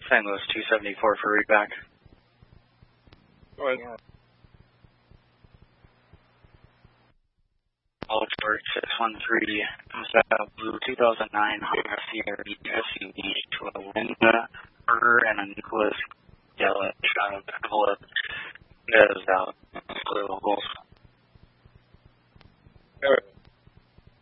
St. Louis 274 for readback. Go ahead. All George 613, blue 2009 Honda CRV SUV to a Linda Berger and a Nicholas Yelich out of Evelyn. That is out. Blue locals. Go ahead.